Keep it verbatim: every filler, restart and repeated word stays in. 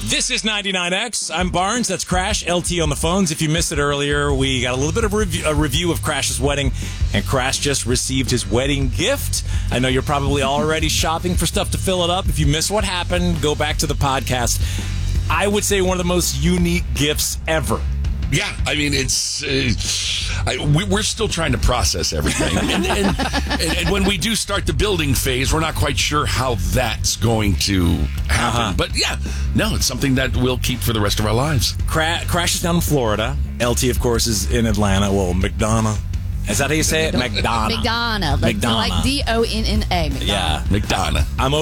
This is ninety-nine X. I'm Barnes. That's Crash. L T on the phones. If you missed it earlier, we got a little bit of a review, a review of Crash's wedding, and Crash just received his wedding gift. I know you're probably already shopping for stuff to fill it up. If you missed what happened, go back to the podcast. I would say one of the most unique gifts ever. Yeah, I mean, it's uh, I, we, we're still trying to process everything. and, and, and, and when we do start the building phase, we're not quite sure how that's going to happen. Uh-huh. But yeah, no, it's something that we'll keep for the rest of our lives. Cra- Crash is down in Florida. L T, of course, is in Atlanta. Well, McDonough. Is that how you say it? McDonough. McDonough. Like, McDonough. like D O N N A. Yeah. McDonough. I'm